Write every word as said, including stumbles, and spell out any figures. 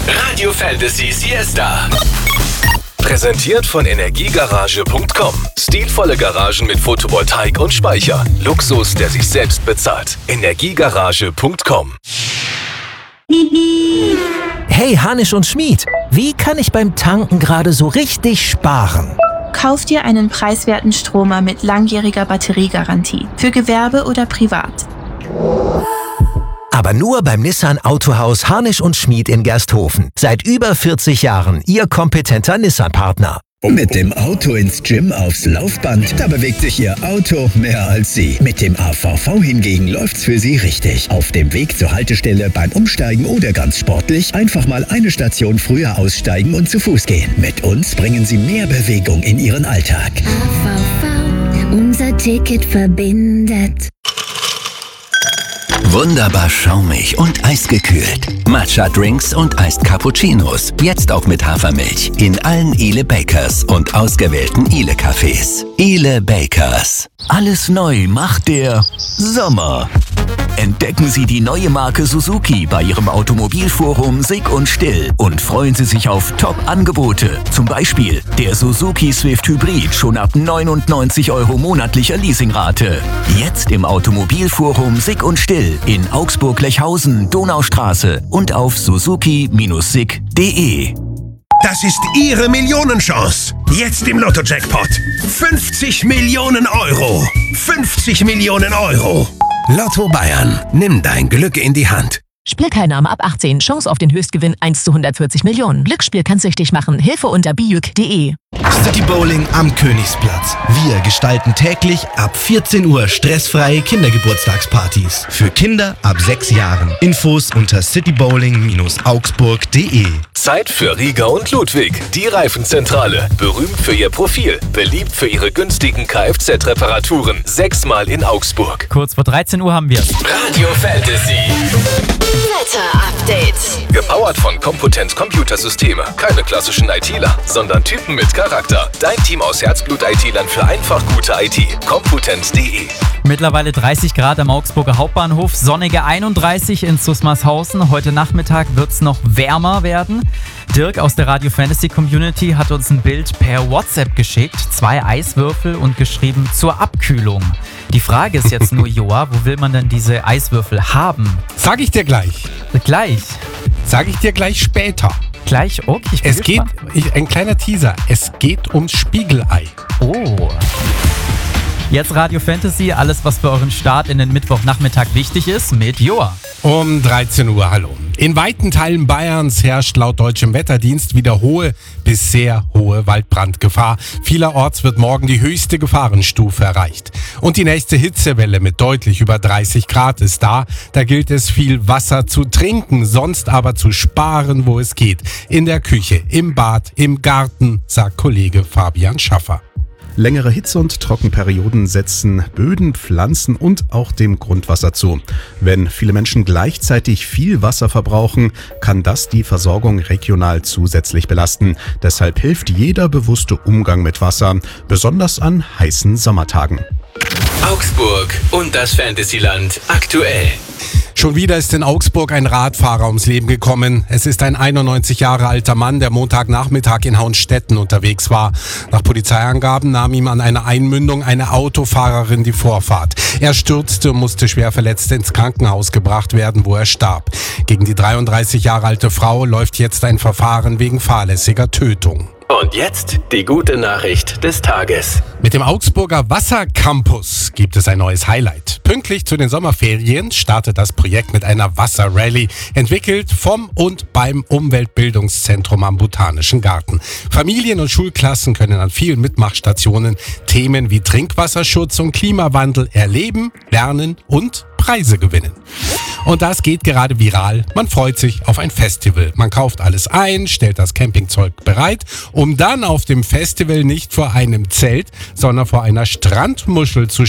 Radio Fantasy Siesta. Präsentiert von Energiegarage punkt com. Stilvolle Garagen mit Photovoltaik und Speicher. Luxus, der sich selbst bezahlt. Energiegarage punkt com. Hey Hanisch und Schmied, wie kann ich beim Tanken gerade so richtig sparen? Kauf dir einen preiswerten Stromer mit langjähriger Batteriegarantie. Für Gewerbe oder privat. Aber nur beim Nissan Autohaus Hanisch und Schmied in Gersthofen. Seit über vierzig Jahren Ihr kompetenter Nissan-Partner. Mit dem Auto ins Gym aufs Laufband, da bewegt sich Ihr Auto mehr als Sie. Mit dem A V V hingegen läuft's für Sie richtig. Auf dem Weg zur Haltestelle, beim Umsteigen oder ganz sportlich, einfach mal eine Station früher aussteigen und zu Fuß gehen. Mit uns bringen Sie mehr Bewegung in Ihren Alltag. A V V, unser Ticket verbindet. Wunderbar schaumig und eisgekühlt. Matcha-Drinks und Iced Cappuccinos. Jetzt auch mit Hafermilch. In allen Ile Bakers und ausgewählten Ile Cafés. Ile Bakers. Alles neu macht der Sommer. Entdecken Sie die neue Marke Suzuki bei Ihrem Automobilforum Sick und Still und freuen Sie sich auf Top-Angebote. Zum Beispiel der Suzuki Swift Hybrid schon ab neunundneunzig Euro monatlicher Leasingrate. Jetzt im Automobilforum Sick und Still in Augsburg-Lechhausen, Donaustraße und auf suzuki Bindestrich sick punkt de. Das ist Ihre Millionenchance. Jetzt im Lotto-Jackpot. fünfzig Millionen Euro. fünfzig Millionen Euro. Lotto Bayern. Nimm dein Glück in die Hand. Spielteilnahme ab achtzehn. Chance auf den Höchstgewinn eins zu hundertvierzig Millionen. Glücksspiel kann süchtig machen. Hilfe unter bijuk punkt de. City Bowling am Königsplatz. Wir gestalten täglich ab vierzehn Uhr stressfreie Kindergeburtstagspartys. Für Kinder ab sechs Jahren. Infos unter citybowling Bindestrich augsburg punkt de. Zeit für Rieger und Ludwig. Die Reifenzentrale. Berühmt für ihr Profil. Beliebt für ihre günstigen Kfz-Reparaturen. Sechsmal in Augsburg. Kurz vor dreizehn Uhr haben wir Radio Fantasy. Wetter-Update. Gepowert von Computent Computersysteme. Keine klassischen ITler, sondern Typen mit Charakter. Dein Team aus Herzblut-I T-Lern für einfach gute I T. Computent punkt de. mittlerweile dreißig Grad am Augsburger Hauptbahnhof, sonnige einunddreißig in Susmarshausen. Heute Nachmittag wird es noch wärmer werden. Dirk aus der Radio Fantasy Community hat uns ein Bild per WhatsApp geschickt. Zwei Eiswürfel und geschrieben zur Abkühlung. Die Frage ist jetzt nur, Joa, wo will man denn diese Eiswürfel haben? Sag ich dir gleich. Gleich? Sag ich dir gleich später. Gleich? Okay, ich bin Es geht, ich, ein kleiner Teaser, es geht ums Spiegelei. Oh. Jetzt Radio Fantasy, alles was für euren Start in den Mittwochnachmittag wichtig ist, mit Joa. Um dreizehn Uhr, hallo. In weiten Teilen Bayerns herrscht laut deutschem Wetterdienst wieder hohe bis sehr hohe Waldbrandgefahr. Vielerorts wird morgen die höchste Gefahrenstufe erreicht. Und die nächste Hitzewelle mit deutlich über dreißig Grad ist da. Da gilt es, viel Wasser zu trinken, sonst aber zu sparen, wo es geht. In der Küche, im Bad, im Garten, sagt Kollege Fabian Schaffer. Längere Hitze- und Trockenperioden setzen Böden, Pflanzen und auch dem Grundwasser zu. Wenn viele Menschen gleichzeitig viel Wasser verbrauchen, kann das die Versorgung regional zusätzlich belasten. Deshalb hilft jeder bewusste Umgang mit Wasser, besonders an heißen Sommertagen. Augsburg und das Fantasyland aktuell. Schon wieder ist in Augsburg ein Radfahrer ums Leben gekommen. Es ist ein einundneunzig Jahre alter Mann, der Montagnachmittag in Hauenstetten unterwegs war. Nach Polizeiangaben nahm ihm an einer Einmündung eine Autofahrerin die Vorfahrt. Er stürzte und musste schwer verletzt ins Krankenhaus gebracht werden, wo er starb. Gegen die dreiunddreißig Jahre alte Frau läuft jetzt ein Verfahren wegen fahrlässiger Tötung. Und jetzt die gute Nachricht des Tages. Mit dem Augsburger Wassercampus gibt es ein neues Highlight. Pünktlich zu den Sommerferien startet das Projekt mit einer Wasserrallye, entwickelt vom und beim Umweltbildungszentrum am Botanischen Garten. Familien und Schulklassen können an vielen Mitmachstationen Themen wie Trinkwasserschutz und Klimawandel erleben, lernen und Preise gewinnen. Und das geht gerade viral. Man freut sich auf ein Festival. Man kauft alles ein, stellt das Campingzeug bereit, um dann auf dem Festival nicht vor einem Zelt, sondern vor einer Strandmuschel zu